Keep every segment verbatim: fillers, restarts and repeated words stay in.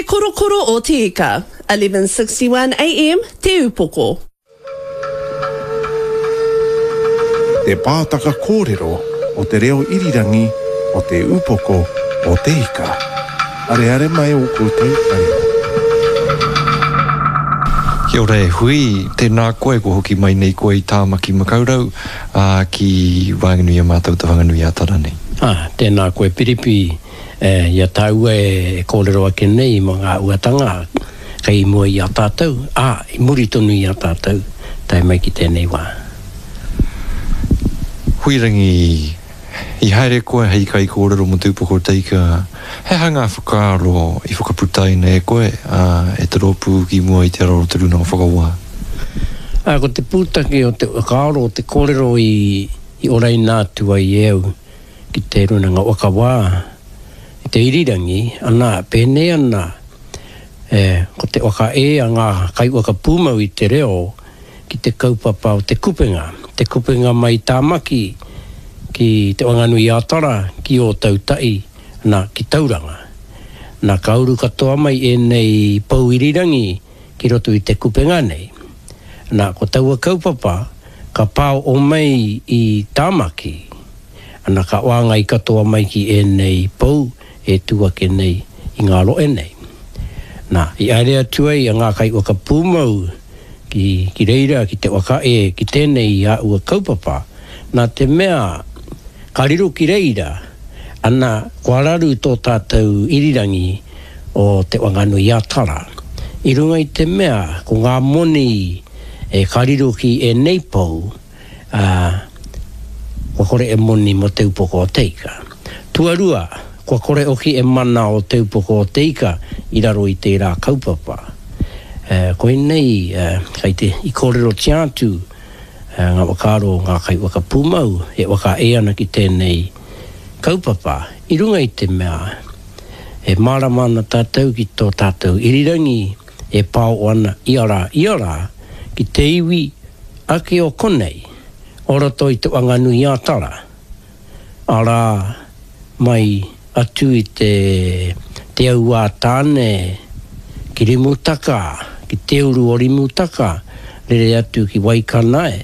Korokoro o Te Ika, eleven sixty-one A M, Te Upoko. Te pātaka kōrero o te reo irirangi o te upoko o Te Ika. Are are mai o koutou kare. Kia ora e hui, tēnā koe ko hoki mai nei koe i tāmaki makaurau uh, ki Whanganui a mātou te Whanganui a Taranei. Ah, tēnā koe piripi, eh, ia tāua e kōrero ake nei mo ngā uatanga, kei mua i a tātou, ah, i muri tonu i a tātou, tai mai ki tēnei wā. Huirangi, i haere koe hei kai kōrero mo tūpoko Te Ika, he hanga whakaaro i whakaputai nei koe, uh, e te ropu ki mua i te raro te runa o whakaua. Ah, ko te pūtake o te whakaaro, te kōrero i, i orai nātua i eu, ki te runanga wakawā, i te irirangi, ana, pēnei ana, e, ko te waka e a ngā kai waka pūmau i te reo, ki te kaupapa o te kupenga, te kupenga mai tāmaki, ki te Whanganui a Tara, ki o tautai, na ki tauranga. Na kauru katoa mai e nei pau irirangi, ki roto i te kupenga nei. Na ko taua kaupapa, ka pāo o mai i tāmaki, ana ka wanga i katoa mai ki e nei pau, e tuake nei i ngā loe nei. Na, i aere atuai a ngā kai waka pūmau, ki, ki reira, ki te waka e, ki tēnei a ua kaupapa, na te mea, ka riro ki reira, ana kuararu tō tātou irirangi o te Whanganui a Tara. I runga i te mea, ko ngā moni e ka riro ki e nei pau, uh, kua kore e moni mo te upoko o Te Ika. Tuarua, kua kore oki e mana o te upoko o Te Ika, i raro i te rā kaupapa. Uh, koe nei, uh, kai te i kōrero tiatu, uh, ngā wakaro, ngā kai waka pūmau, e waka e ana ki tēnei kaupapa, i runga i te mea, e māramana tātou ki tō tātou irirangi, e pāo ana i ara, i ara, ki te iwi, ake o konei, oroto i te Whanganui a Tara. Ara, mai atu i te, te au a tāne, ki rimutaka, ki te uru o rimutaka, rere atu ki Waikanae,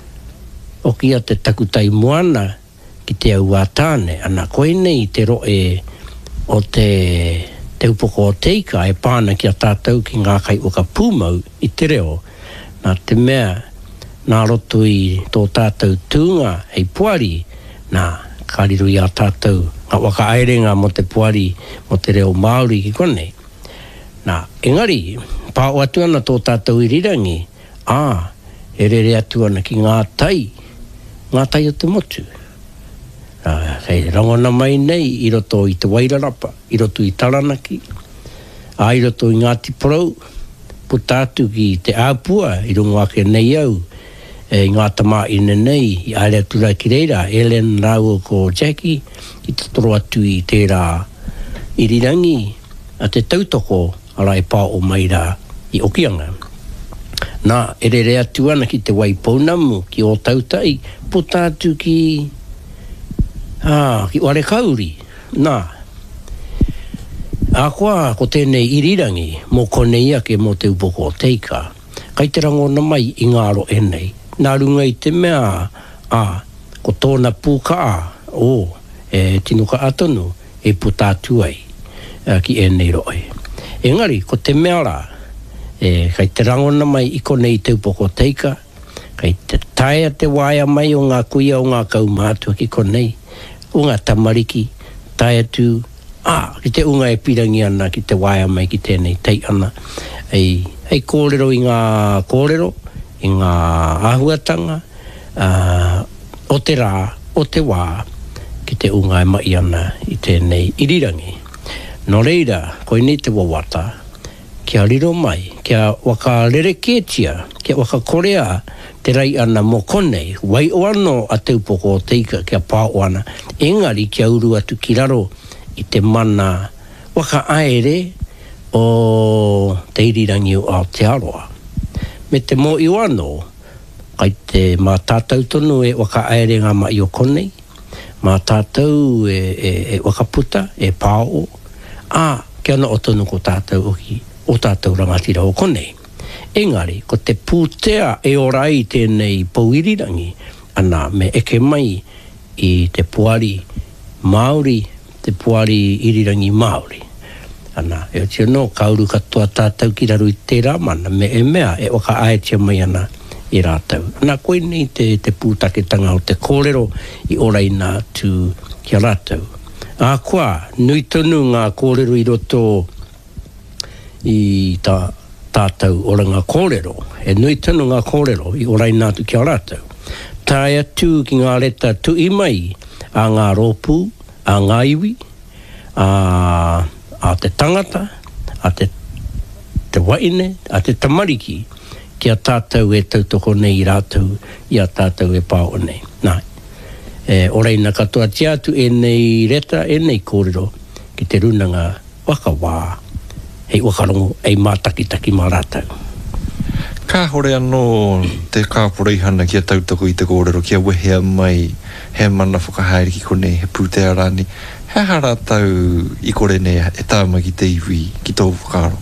o kia te takutai moana, ki te au a tāne, ana koe nei te roe o te, te upoko o Te Ika, e pāna ki a tātou ki ngā kai waka pūmau i te reo, nā te mea, nā roto i tō tātou tūnga, hei puari, nā kāriru i a tātou, ngā waka airenga mo te puari, mo te reo Māori ki konei. Nā, engari, pāo atu ana tō tātou irirangi, ā, e rere atu ana ki ngā tai, ngā tai o te motu. Uh, kei rangona mai nei, i roto i te Wairarapa, i roto i Taranaki, a i roto i Ngāti Porou, putatu ki te Āpua, i rungo ake nei au, e ngā tama ine nei, i aere atura ki reira, Ellen Rau ko Jackie, i te toro atu i tērā irirangi, a te tautoko, ala e pā o maira i Okianga. Nā, e rere atu ana ki te Waipounamu, ki o tautai, putatu ki... Ah, ki ware kauri, nā. A koa ko tēnei irirangi, mō konei ake mō te upoko o Te Ika, kai te rangona mai i ngāro e nei. Nā runga i te mea, a, ko tōna pūkaa, o, e tinuka atonu, e putatu ai, a, ki e nei roe. Engari, ko te mea rā, e, kai te rangona mai i konei te upoko o Te Ika, kai te taia te waia mai o ngā kuia o ngā kaumātua ki konei, unga tamariki, tai atu, ah, ki te unga e pirangi ana, ki te waia mai ki tēnei tei ana. Ei, hei kōrero i ngā kōrero, i ngā āhuatanga, uh, o te rā, o te wā, ki te unga e mai ana i tēnei irirangi. No reira, koe ni te wawata, kia riro mai, kia waka rereketia, kia waka korea, te rai ana mo konei, wai o ano a te upoko o Te Ika kia pāo ana, engari kia uru atu ki raro i te mana waka aere o te irirangi o Aotearoa. Me te mo i ano, kai te mā tātou tonu e waka aere ngā mai o konei, mā tātou e, e, e wakaputa, e pāo, a kia na o tonu ko tātou oki, o tātou rangatira o konei. Engari, ko te pūtea e orai tēnei pouirirangi, ana me eke mai i te puari Māori, te puari irirangi Māori. Ana, e o tia no, kauru katoa tātou ki raru i te ramana, me e mea e waka aetia mai ana i rātou. Ana, koe nei te, te pūtaketanga o te kōrero i orai nā tu kia rātou. A koa, nui tonu ngā kōrero i roto i tā tātou oranga kōrero. E nui tonu ngā kōrero i orai nā tu kia rātou. Tai atu ki ngā reta tu i mai a ngā rōpū, a ngā iwi, a, a te tangata, a te, te waine, a te tamariki, ki a tātou e tautoko nei i rātou, i a tātou e pāo nei. Nā, e, orei na katoa tiatu e nei reta, e nei kōrero, ki te runanga waka wā, hei wakarongo, ei mātakitaki mā rātou. Ka hore anō te kāporehana kia tautoko i te kōrero, kia wehea mai, he mana whakahaere ki konei, he pūtea rāni. He hara tau i kore nei, e tāma ki te iwi, ki tō whakaro?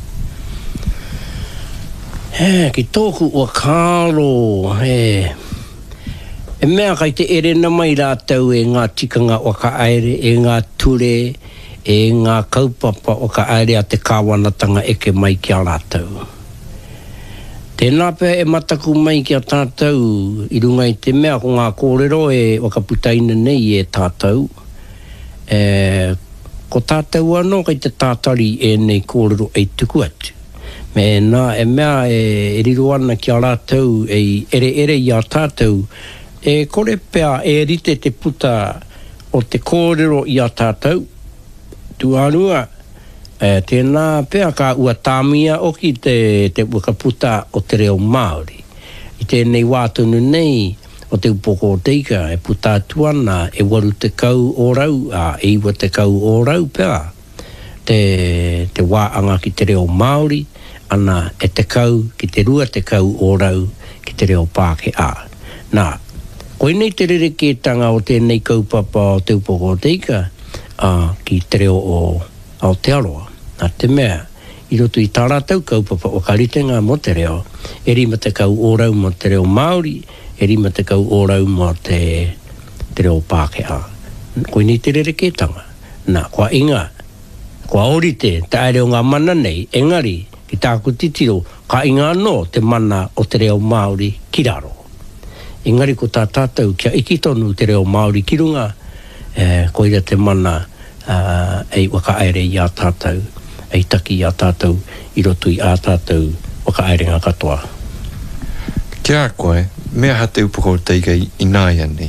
He, ki tōku whakaro, he. E mea kai te erena mai rātau e ngā tikanga whakaere, e ngā ture, e ngā kaupapa whakaere a te kāwanatanga eke mai kia rātau. Tēnā pēr e mataku mai ki a tātou i runga i te mea ko ngā kōrero e wakaputaina nei e tātou. E, ko tātou anō kai te tātari e nei kōrero e tuku atu. Me nā e mea e, e riro ana ki a rātou e ere ere i a tātou e kore pēr e rite te puta o te kōrero i a tātou. Tu anua. E, tēnā pēr ka ua tāmia oki te, te wakaputa o te reo Māori. I tēnei wātunu nei o te upoko o teika e puta tuana e waru te kau o rau, a e iwa te kau o rau pēr. Te, te wāanga ki te reo Māori, ana e te kau ki te rua te kau o rau ki te reo Pākehā. Nā, koe nei te rereketanga o tēnei kaupapa o te upoko o teika, a, ki te reo o Aotearoa. Nā te mea, i roto i tā rātau kaupapa o karitenga mo te reo, e rima te kau ōrau mo te reo Māori, e rima te kau ōrau mo te, te reo Pākehā. Koe ni te rereketanga. Nā, kua inga, kua orite, te aere o ngā mana nei, engari, ki tāku titiro, ka inga anō te mana o te reo Māori ki raro. Engari ko tā tātou kia ikitonu te reo Māori ki runga, eh, koira te mana uh, ei waka aere i a tātou. Ei taki i a tātou, i roto i a tātou, waka aerenga katoa. Kia koe, mea ha te upoko o teika i, i nāia nei?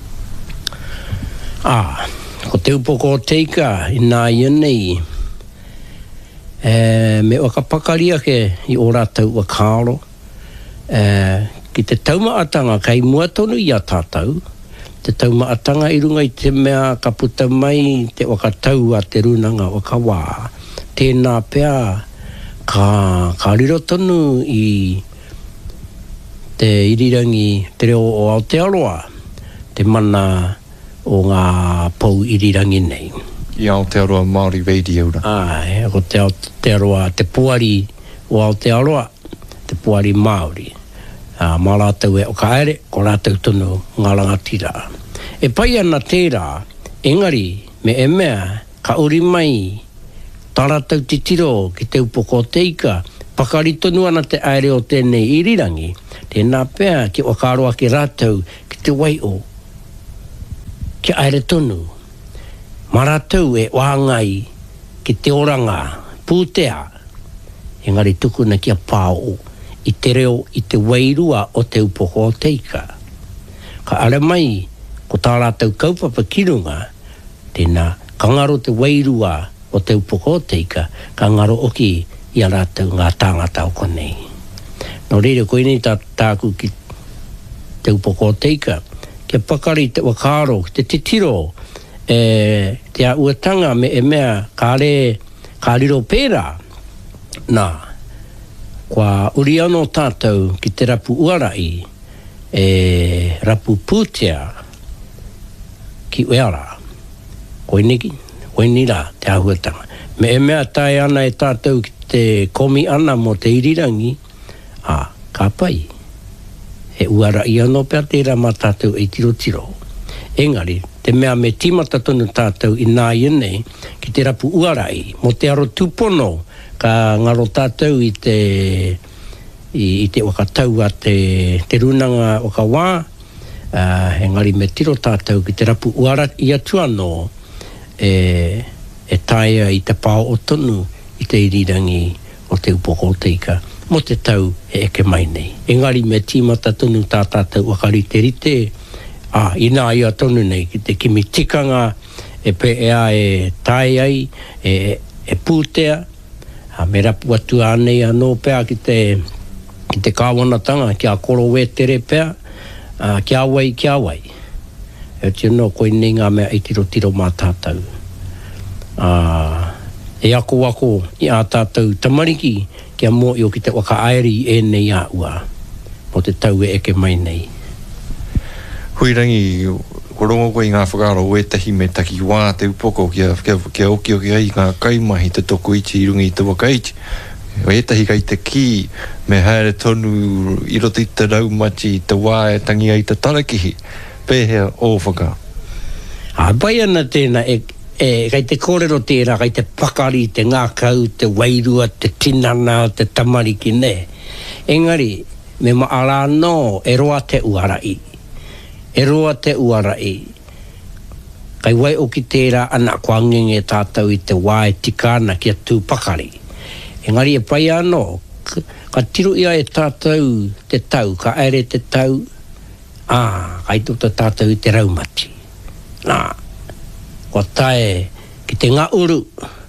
Ah, ko te upoko o teika i nāia nei, e, me waka pakaria ke i o rātou wakaro, e, ki te taumaatanga kai mua tonu i a tātou, te taumaatanga i runga i te mea ka puta mai te wakatau a te runanga waka wā. Tēnā pēr ka, ka riro tonu i te irirangi te reo o Aotearoa, te mana o ngā pou irirangi nei. I Aotearoa Māori Radio ra. Ai, ko te Aotearoa, te puari o Aotearoa, te puari Māori. Uh, mā rātou e o ka aere, ko rātou tonu ngā rangatira. E pai ana tērā, engari me e mea, ka uri mai, tā rātou te tiro ki te upoko o teika, pakari tonu ana te aere o tēnei irirangi, tēnā pēr ki wakaroa ki rātou ki te wai o, ki aere tonu. Mā rātou e wāngai ki te oranga, pūtea, engari tukuna ki a pāo, i te reo i te wairua o te upoko o teika. Ka ale mai, ko tā rātou kaupapa ki runga, tēnā, ka ngaro te wairua o te upoko o teika, ka ngaro oki i a rātou ngā tāngata o konei. Nō reira, koe nei tā tāku ki te upoko o teika, kia pakari te wakaro, te titiro, e, te a uatanga me e mea, ka re, ka riro pērā, nā, kua uri anō tātou ki te rapu uarai, e rapu pūtea ki uara. Koe niki, koe nira te ahuatanga. Me e mea tae ana e tātou ki te komi ana mo te irirangi, a, ka pai. E uara i anō pēr tērā mā tātou e tiro tiro. Engari, te mea me tīmata tonu tātou i nā ienei, ki te rapu uarai, mo te aro tūpono, ka ngaro tātou i te, i, i te wakatau a te, te runanga o ka wā, uh, engari me tiro tātou ki te rapu uara i atu anō, e, e taia i te pāo o tonu i te irirangi o te upoko o te ika, mo te tau e eke mai nei. Engari me tīmata tonu tā tātou wakari te rite, ah, ina ia tonu nei, ki te kimi tikanga, e pe ea e tae ai, e, e pūtea, a me rapu atu anei anō pēa ki te, ki te kāwanatanga, kia koro we tere pēa, a, kia wai, kia wai. E tino koe nei ngā mea i tiro tiro mā tātou. A, e ako ako i a tātou tamariki, kia mō i o ki te waka aeri e nei a ua, mo te tau e eke mai nei. Huirangi, ko rongo koe i ngā whakaro o etahi me taki wā te upoko kia, kia, kia oki oki ai ngā kaimahi te toko ichi i rungi i te wakaiti. O etahi kai te ki, me haere tonu i roti te raumati, te wā e tangi ai te tarakihi, pēhea o whaka. A bai ana tēnā, e, e, kai te kōrero tērā, kai te pakari, te ngākau, te wairua, te tinana, te tamariki, ne. Engari, me maara no, e roa te uarai. E roa te uarai. Kai wai o ki tērā ana kua ngenge tātou i te wāe tikana kia tū pakari. Engari e pai anō, ka tiro ia e tātou te tau, ka ere te tau, ah, kai tuta tātou i te raumati. Nā, kua tae ki te ngā uru,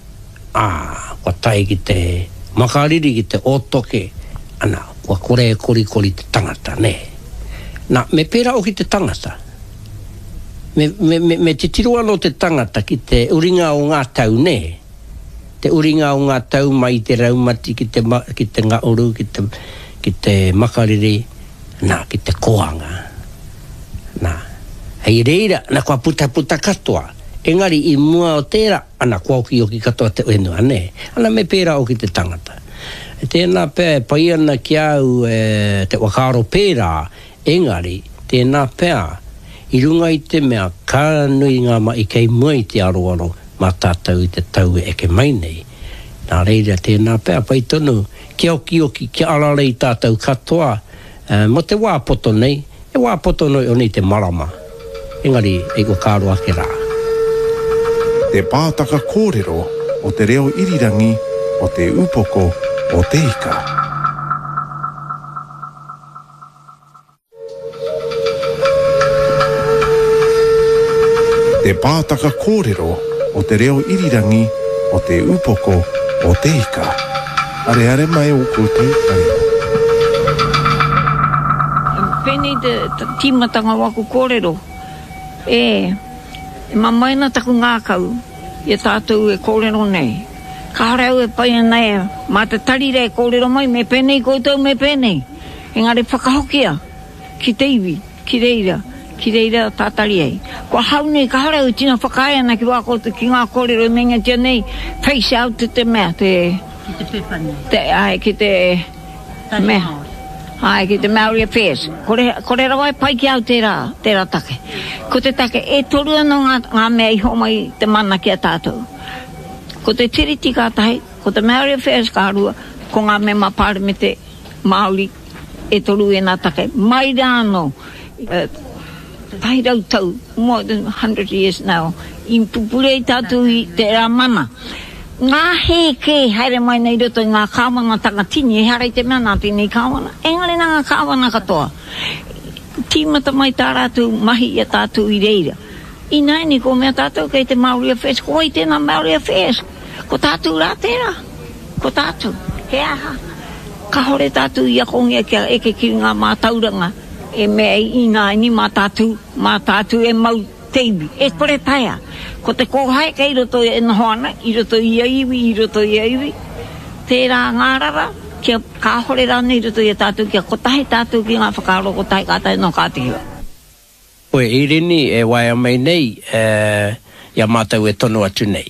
ah, kua tae ki te makariri, ki te otoke, ana, kua kore e kori kori te tangata, ne. Nā, me pēra o ki te tangata. Me, me, me, me te tiro anō te tangata ki te uringa o ngā tau, ne. Te uringa o ngā tau mai te raumati, ki te, ma, ki te ngā uru, ki te, ki te makariri, nā, ki te koanga. Nā, hei reira, nā kua puta puta katoa. Engari i mua o tērā, ana kua oki oki katoa te uenua, ne. Ana me pēra o ki te tangata. E tēnā pē, pai ana ki au e, te wakaro pēra, engari, tēnā pēa, i runga i te mea, ka nui ngā ma i kei mua i te aroaro, mā tātou i te tau e eke mai nei. Nā reira tēnā pēa, pai tonu, kia oki oki, kia alalei tātou katoa, uh, mo te wāpoto nei, e wāpoto noi o nei te marama. Engari, e ko kāro ake rā. Te pātaka kōrero o te reo irirangi, o te upoko, o te ika. Te pātaka kōrero o te reo irirangi, o te upoko, o te ika. Are are mai o koutou kare. Pēnei te tīmatanga waku kōrero. E, e mamaina taku ngākau, e tātou e kōrero nei. Ka harau e pai nei, mā te tarire e kōrero mai, me pēnei koutou me pēnei. Engari whakahokia, ki te iwi, ki reira. Ki reira tātari ei. Kua hau nei, ka harau tina whakaeana ki wako ki ngā kōrero menga tia nei, face out te te mea, te... Ki te pepani. Te, ai, ki te... Tari mea. Maori. Ai, ki te Maori Affairs. Kore, kore rawai pai ki au tērā, tērā take. Ko te take, e toru anō ngā, ngā mea i homai te mana ki a tātou. Ko te tiriti kā tahi, ko te Maori Affairs kā rua, ko ngā mea mapāre me te Maori e toru e nā take. Mai rāno. Uh, Pai rau tau, more than one hundred years now, i pupurei tātou i te rā mana. Ngā he ke haere mai nei roto i ngā kāwana tangatini, e harei te mea nā tēnei kāwana. Engari nā ngā kāwana katoa. Tīmata mai tā rātou mahi i a tātou i reira. I naini ko mea tātou kei te Maori Affairs, ko i tēnā Maori Affairs. Ko tātou rā tērā. Ko tātou. He aha. Ka hore tātou i a kongia kia eke ki ngā mātauranga. E mea i nāini mā tātou, mā tātou e mau teibi. E kore taia. Ko te kōhai kei roto e nohoana, i roto i aiwi, i roto i aiwi. Tērā ngārara, kia kāhore rāne i roto i a tātou, kia kotahi tātou ki ngā whakaro, kotahi kātai no kātihiwa. Oe, i rini e waia mai nei, e, ia mātou e tono atu nei.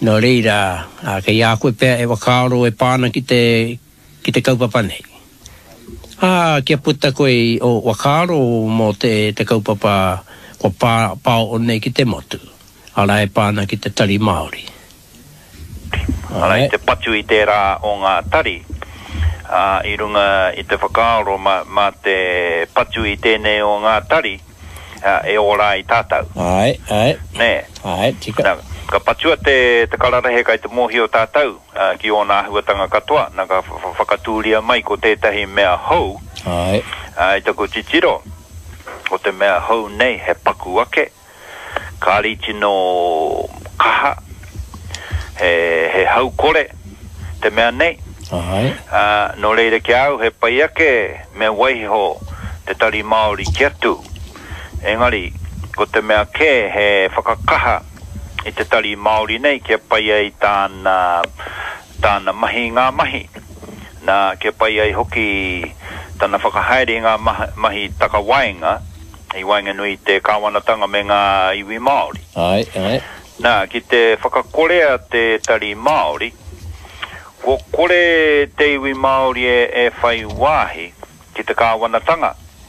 No reira, a ke ia koe pēr e wakaaro e pāna ki te, ki te kaupapa nei. Ah, kia puta koe o wakaaro mo te, te kaupapa ko pā, pāo o nei ki te motu. Ala e pāna ki te tari Māori. Ala i te patu i te rā o ngā tari. Uh, I runga i te whakaaro ma, ma te patu i tēnei o ngā tari uh, e ora i tātou. Ai, ai. Nē. Ai, tika. Nā, ka patua te, te kararehe kai te mohi o tātou uh, ki o nā huatanga katoa. Nā ka whakatūria mai ko tētahi mea hou. Ai. Uh, I tako titiro. O te mea hou nei he paku ake. Ka riti no kaha. He, he hau kore. Te mea nei. Ai. Uh, no reira ki au he pai ake me waiho te tari Māori ki atu. Engari, ko te mea ke he whakakaha i te tari Māori nei ki pai ai tāna, tāna mahi ngā mahi. Nā ki pai ai hoki tāna whakahaere ngā mahi, mahi taka wainga, i wainga nui te kāwanatanga me ngā iwi Māori. Ai, ai. Nā, ki te whakakorea te tari Māori, ko kore te iwi Māori e, e whai wāhi ki te kāwanatanga.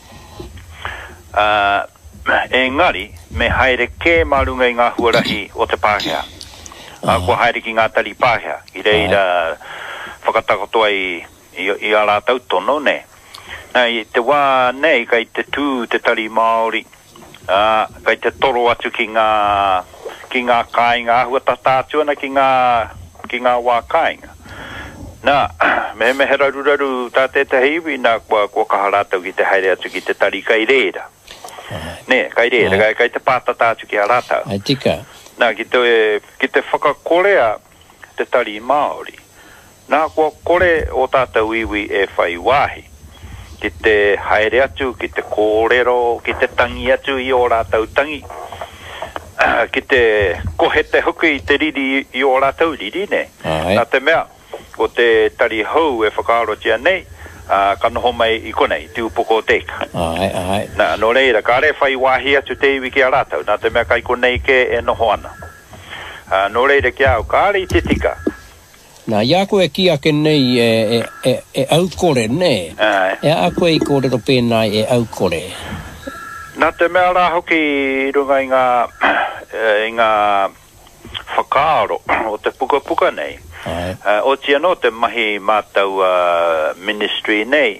Uh, engari, me haere ke marunga i ngā huarahi o te Pākehā. Uh, ko haere ki ngā tari Pākehā. I reira whakatakotoa i, i, i ara tau tono, ne. Nā, i te wā nei, kai te tū te tari Māori, uh, kai te toro atu ki ngā, ki ngā kāinga, ahua tatātuana ki ngā, ki ngā wā kāinga. Nā, me me he raru raru tā te te heiwi nā kua, kua kaharatau ki te haere atu ki te tari kai reira. Ne, kai reira, kai, kai te pātata atu ki haratau. Ai tika. Nā, ki te, ki te whakakorea te tari Māori. Nā, kua kore o tātou iwi e whai wāhi. Ki te haere atu, ki te kōrero, ki te tangi atu i o rātau tangi. Uh, ki te kohe te huku i te riri i o rātau riri, ne. Ai. Nā te mea. Ko te tari hou e whakaaro tia nei, uh, ka noho mai i konei, te upoko o teika. Ai, ai. Nā, no reira, ka re whai wāhi atu te iwi ki a rātau, nā te mea kai konei ke e noho ana. Uh, no reira ki au, ka re i te tika. Nā, ia koe ki ake nei e, e, e, e au kore, ne? Ai. E a koe i kore ro pēnai e au kore. Nā te mea rā hoki i runga i ngā, i ngā whakaaro o te puka puka nei. Uh, o tia no te mahi mātau uh, ministry nei,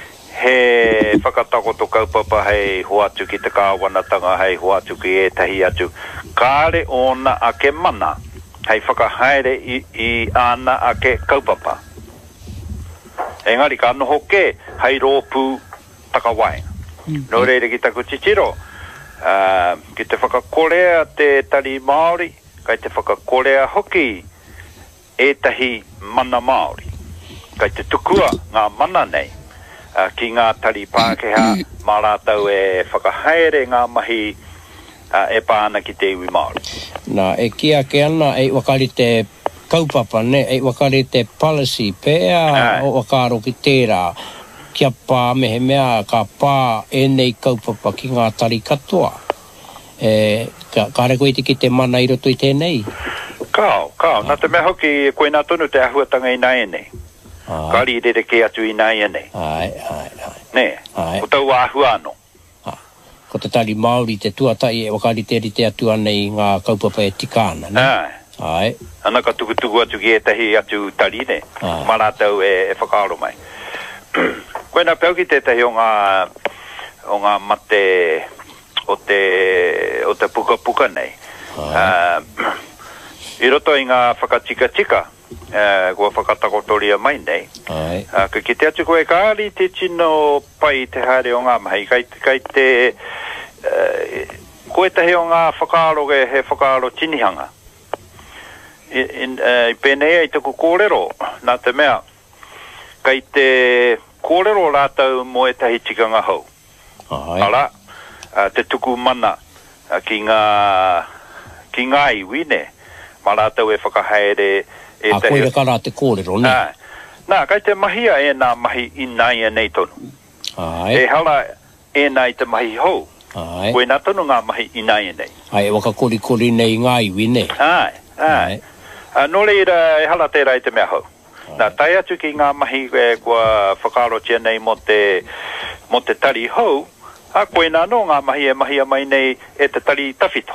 he whakatakoto kaupapa hei hoatu ki te kāwanatanga, hei hoatu ki e tahi atu. Kāre ona a ke mana, hei whakahaere i, i ana a ke kaupapa. Engari ka noho ke, hei rōpū takawainga. Mm-hmm. No reire ki taku titiro, uh, ki te whakakorea te tari Māori, kai te whakakorea hoki, e tahi mana Māori. Kai te tukua ngā mana nei, uh, ki ngā tari Pākehā, mā rātau e whakahaere ngā mahi uh, e pāna ki te iwi Māori. Nā, e kia ke ana e wakari te kaupapa, ne, e wakari te policy pēa o wakaro ki tērā. Kia pā mehe mea ka pā e nei kaupapa ki ngā tari katoa. E, ka, ka re koe te ki te mana i roto i tēnei? Kao, kao. Nā te mea hoki koe nā tonu te ahuatanga i nai nei. Kari rere ke atu i nai nei. Ai, ai, ai. Ne, ai. Ko tau ahua anō. Ko te tari Māori te tuatai e wakari te rite atu ana i ngā kaupapa e tikāna, ne? Ai. Ai. Ana ka tukutuku atu ki e tahi atu tari ne. Mā rātau e, e whakaaro mai. Koe nā pēu ki te tahi o ngā, o ngā mate o te, o te puka puka nei. Uh, I roto i ngā whakatika tika, uh, kua whakatakotoria mai nei. Ai. Uh, ka ki te atu koe kāri te tino pai te haere o ngā mahi, kai, kai te, uh, koe tahi o ngā whakaaro ke he whakaaro tinihanga. I, in, uh, i pēnei ai tuku kōrero, nā te mea, kai te kōrero rātau mo e tahi tikanga hau. Ai. Ara, uh, te tuku mana uh, ki ngā, ki ngā iwi ne. Mā rātau e whakahaere e a koe reka rā te kōrero, ne? Nā, nā, kai te mahia e nā mahi i nai e nei tonu. Ai. E hala e nai te mahi hou. Ai. Koe nā tonu ngā mahi i nai e nei. Ai, e waka kori kori nei ngā iwi, ne? Ai, ai. a no le ira e hala te rai te mea hau. Na tai atu ki ngā mahi e kua whakaro tia nei mo te, mo te tari hau, a koe nā no ngā mahi e mahi a mai nei e te tari tawhito.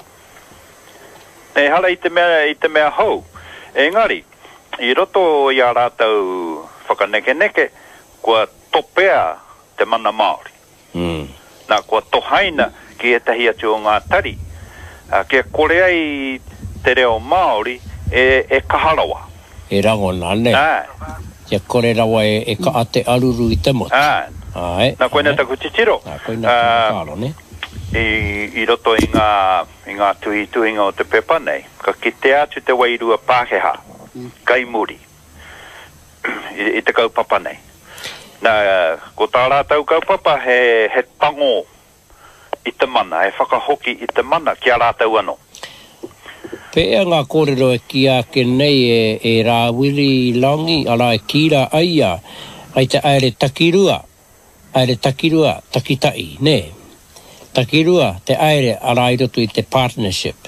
E hala i te mea, i te mea hau, e ngari, i roto i a rātau whakaneke neke, kua topea te mana Māori. Mm. Nā kua tohaina ki e tahi atu o ngā tari, uh, kia kore ai te reo Māori e, e kaharawa. E rango nane. Ai. Kia kore rawa e, e ka ate aruru i te motu. Ai. Ai. Nā koe nā taku titiro. Nā koe nā taku kāro, ne? I, I roto i ngā, i ngā tuhi tuhinga o te pepa nei, ka kite atu te wairua Pākehā, kai muri, I, i te kaupapa nei. Nā, ko tā rātau kaupapa he, he tango i te mana, he whakahoki i te mana ki a rātau anō. Pea ngā kōrero e ki a ke nei e, e rāwiri langi, ala e kira aia, ai te aere takirua, aere takirua, takitai, ne? Takirua, te aere ala i roto i te partnership.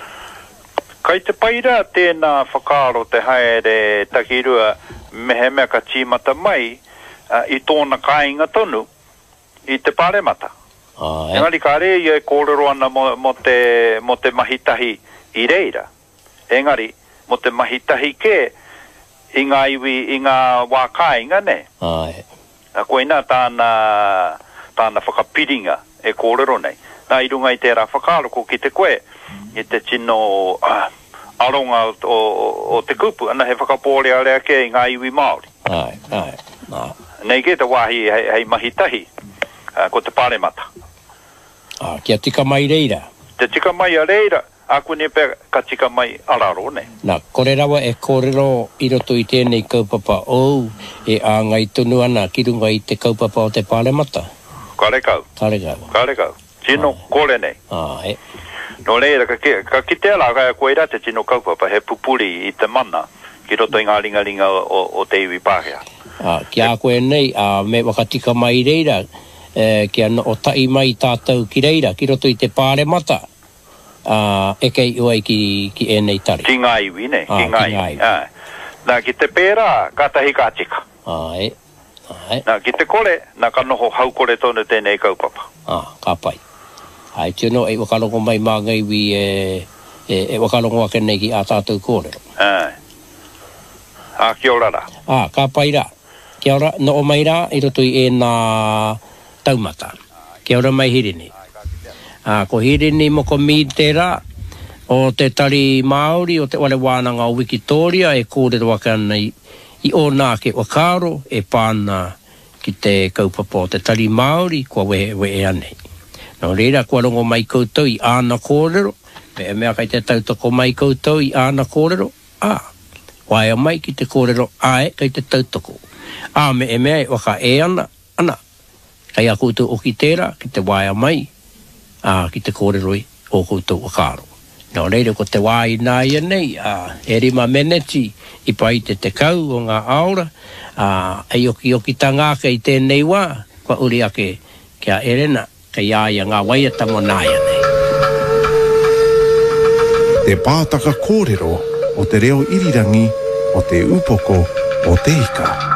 Kai te paira tēnā whakaaro te haere takirua mehe mea ka tīmata mai uh, i tōna kāinga tonu i te pāremata. Ah, e ngari ka re i e kōrero ana mo, mo, te, mo te mahitahi i reira. Engari, mo te mahitahi ke i ngā iwi, i ngā wā kāinga ne. Ai. A koe nā tāna, tāna whakapiringa e kōrero nei. Nā i runga i tērā whakaaro ko ki te koe, i te tino uh, aronga o, o, o te kupu, ana he whakapōre a rea ke i ngā iwi Māori. Ai, ai. Ah. Nei ke te wāhi hei, hei mahitahi, uh, ko te pāremata. Ah, kia tika mai reira. Te tika mai a reira, a kune pe ka tika mai araro nei. Nā, kore rawa e kōrero i roto i tēnei kaupapa ou, e a ngai tonu ana ki runga i te kaupapa o te pāremata. Kare kau. Kare kau. Kare kau. Tino kore nei. Ah, e. No reira, ka, ka kite ala kai koe ra te tino kaupapa, he pupuri i te mana, ki roto i ngā ringa ringa o, o te iwi Pākehā. Ah, ki a koe nei, a me wakatika mai reira, e, ki ana o tai mai tātou ki reira, ki roto i te pāremata, a, e kei uai ki, ki e nei tari. Ki ngā iwi nei, Ah, ki ngā ki ngā iwi. iwi. Ah. Nā ki te pērā, ka tahi ka tika. Ah, e. Ah, e. Nā ki te kore, nā ka noho hau kore tonu tēnei kaupapa. Ah, ka pai. Ai tino e wakalongo mai mā ngaiwi e, e, e wakalongo ake nei ki a tātou kōrero. Ah. Ah, kia ora rā. Ah, ka pai rā. Kia ora, no o mai rā, i roto i e nā taumata. Kia ora mai hirini. Ah, ko hirini mo ko mi te rā, o te tari Māori, o te wale wānanga o Wikitoria, e kōrero ake ana i, i o nā ke wakaro, e pāna ki te kaupapa o te tari Māori, kua wehe wehe anei. No reira, kua rongo mai koutou i āna kōrero, me e mea kai te tautoko mai koutou i āna kōrero, ā, waia mai ki te kōrero ae kai te tautoko. Ā, me e mea e waka e ana, ana, kai a koutou o ki tērā, ki te waia mai, ā, ki te kōrero i o koutou wakaro. No reira, ko te wai nāia nei, ā, e rima meneti, i pai te te kau o ngā aora, ā, e oki oki tanga kei tēnei wā, kua uri ake kia erena, kei aia ngā waia tamo nāia nei. Te pātaka kōrero o te reo irirangi o te upoko o te ika.